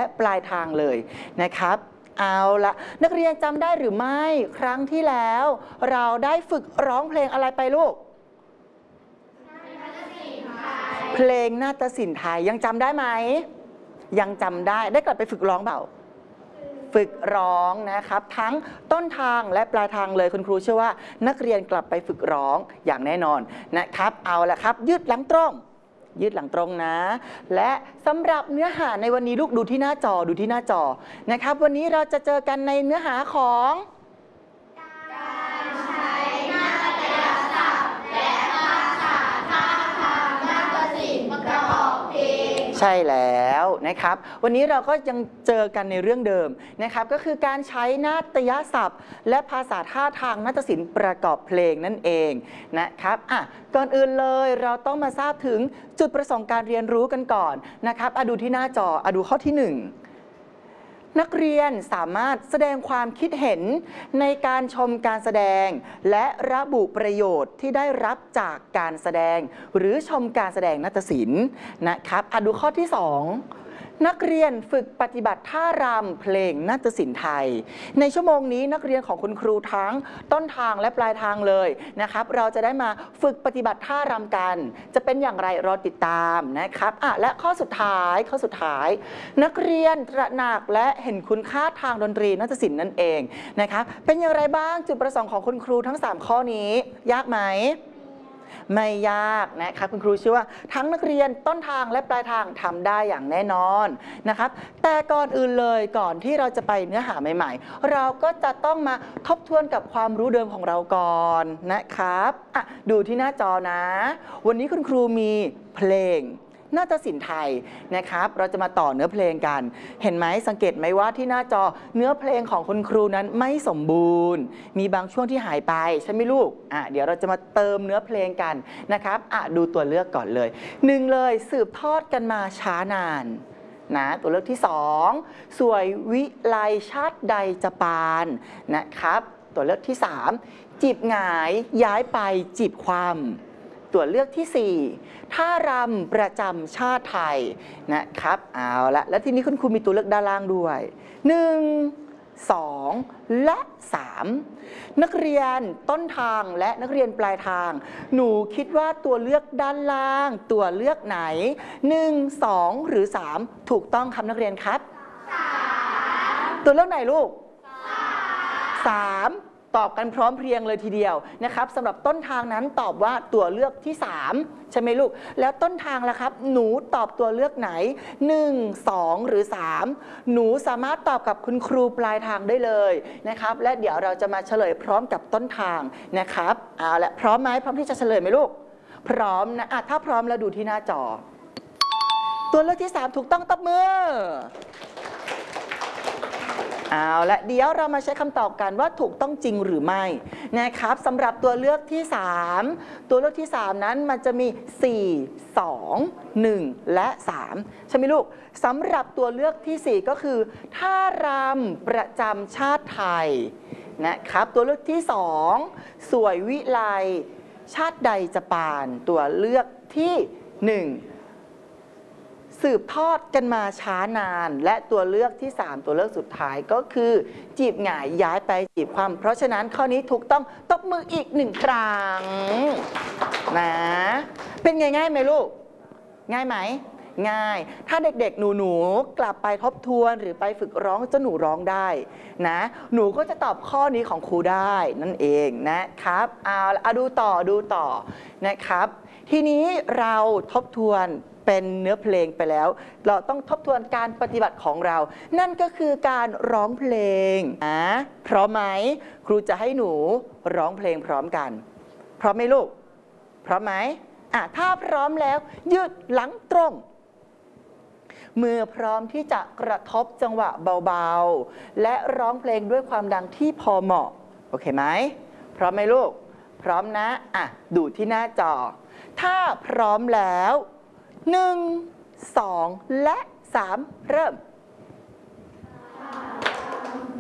ปลายทางเลยนะครับเอาละนักเรียนจำได้หรือไม่ครั้งที่แล้วเราได้ฝึกร้องเพลงอะไรไปลูกเพลงนาฏศิลป์ไทยยังจำได้ไหมยังจำได้กลับไปฝึกร้องเปล่าฝึกร้องนะครับทั้งต้นทางและปลายทางเลยคุณครูเชื่อว่านักเรียนกลับไปฝึกร้องอย่างแน่นอนนะครับเอาละครับยืดหลังตรงนะและสำหรับเนื้อหาในวันนี้ลูกดูที่หน้าจอนะครับวันนี้เราจะเจอกันในเนื้อหาของการใช้นาฏยศัพท์และภาษาท่าทางนาฏศิลป์ประกอบเพลงใช่แล้วนะครับวันนี้เราก็ยังเจอกันในเรื่องเดิมนะครับก็คือการใช้นาฏยศัพท์และภาษาท่าทางนาฏศิลป์ประกอบเพลงนั่นเองนะครับก่อนอื่นเลยเราต้องมาทราบถึงจุดประสงค์การเรียนรู้กันก่อนนะครับดูที่หน้าจอดูข้อที่ 1นักเรียนสามารถแสดงความคิดเห็นในการชมการแสดงและระบุประโยชน์ที่ได้รับจากการแสดงหรือชมการแสดงนาฏศิลป์นะครับดูข้อที่ 2นักเรียนฝึกปฏิบัติท่ารำเพลงนาฏศิลป์ไทยในชั่วโมงนี้นักเรียนของคุณครูทั้งต้นทางและปลายทางเลยนะครับเราจะได้มาฝึกปฏิบัติท่ารำกันจะเป็นอย่างไรรอติดตามนะครับและข้อสุดท้ายนักเรียนตระหนักและเห็นคุณค่าทางดนตรีนาฏศิลป์นั่นเองนะครับเป็นอย่างไรบ้างจุดประสงค์ของคุณครูทั้ง3ข้อนี้ยากไหมไม่ยากนะครับคุณครูเชื่อว่าทั้งนักเรียนต้นทางและปลายทางทำได้อย่างแน่นอนนะครับแต่ก่อนอื่นเลยก่อนที่เราจะไปเนื้อหาใหม่ๆเราก็จะต้องมาทบทวนกับความรู้เดิมของเราก่อนนะครับดูที่หน้าจอนะวันนี้คุณครูมีเพลงนาฏศิลป์ไทยนะครับเราจะมาต่อเนื้อเพลงกันเห็นไหมสังเกตไหมว่าที่หน้าจอเนื้อเพลงของคุณครูนั้นไม่สมบูรณ์มีบางช่วงที่หายไปใช่ไหมลูกเดี๋ยวเราจะมาเติมเนื้อเพลงกันนะครับดูตัวเลือกก่อนเลย1เลยสืบทอดกันมาช้านานนะตัวเลือกที่2สวยวิไลชาติใดจะปานนะครับตัวเลือกที่3จีบหงายย้ายไปจีบความตัวเลือกที่4ท่ารำประจำชาติไทยนะครับเอาละแล้วทีนี้คุณครูมีตัวเลือกด้านล่างด้วย1 2และ3นักเรียนต้นทางและนักเรียนปลายทางหนูคิดว่าตัวเลือกด้านล่างตัวเลือกไหน1 2หรือ3ถูกต้องครับนักเรียนครับ3ตัวเลือกไหนลูก3ตอบกันพร้อมเพรียงเลยทีเดียวนะครับสำหรับต้นทางนั้นตอบว่าตัวเลือกที่3ใช่ไหมลูกแล้วต้นทางล่ะครับหนูตอบตัวเลือกไหน1 2หรือ3หนูสามารถตอบกับคุณครูปลายทางได้เลยนะครับและเดี๋ยวเราจะมาเฉลยพร้อมกับต้นทางนะครับเอาละพร้อมไหมพร้อมที่จะเฉลยไหมลูกพร้อมนะถ้าพร้อมแล้วดูที่หน้าจอตัวเลือกที่3ถูกต้องตบมือเอาละเดี๋ยวเรามาใช้คำตอบกันว่าถูกต้องจริงหรือไม่นะครับสำหรับตัวเลือกที่3ตัวเลือกที่3นั้นมันจะมี4 2 1และ3ใช่ไหมลูกสำหรับตัวเลือกที่4ก็คือท่ารำประจำชาติไทยนะครับตัวเลือกที่2สวยวิไลชาติใดจะปานตัวเลือกที่1สืบทอดกันมาช้านานและตัวเลือกที่3ตัวเลือกสุดท้ายก็คือจีบหงายย้ายไปจีบความเพราะฉะนั้นข้อนี้ถูกต้องตบมืออีก1ครั้งนะเป็นไงง่ายไหมลูกง่ายไหมง่ายถ้าเด็กๆหนูกลับไปทบทวนหรือไปฝึกร้องหนูร้องได้นะหนูก็จะตอบข้อนี้ของครูได้นั่นเองนะครับเอาดูต่อนะครับทีนี้เราทบทวนเป็นเนื้อเพลงไปแล้วเราต้องทบทวนการปฏิบัติของเรานั่นก็คือการร้องเพลงพร้อมไหมครูจะให้หนูร้องเพลงพร้อมกันพร้อมไหมลูกพร้อมไหมถ้าพร้อมแล้วยืดหลังตรงมือพร้อมที่จะกระทบจังหวะเบาๆและร้องเพลงด้วยความดังที่พอเหมาะโอเคไหมพร้อมไหมลูกพร้อมนะดูที่หน้าจอถ้าพร้อมแล้ว1 2และ3เริ่ม